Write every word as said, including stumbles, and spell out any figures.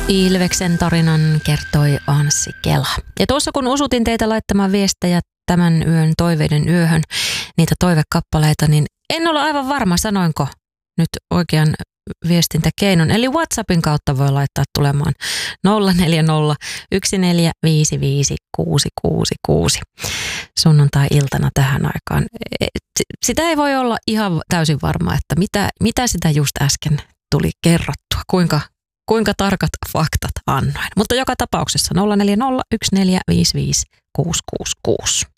Ilveksen tarinan kertoi Anssi Kela. Ja tuossa kun usutin teitä laittamaan viestejä tämän yön toiveiden yöhön, niitä toivekappaleita, niin en ole aivan varma, sanoinko nyt oikean viestintäkeinon. Eli WhatsAppin kautta voi laittaa tulemaan nolla neljä nolla yksi neljä viisi viisi kuusi kuusi kuusi sunnuntai-iltana tähän aikaan. Sitä ei voi olla ihan täysin varma, että mitä, mitä sitä just äsken tuli kerrottua, kuinka Kuinka tarkat faktat annoin. Mutta joka tapauksessa nolla neljä nolla yksi neljä viisi viisi kuusi kuusi kuusi.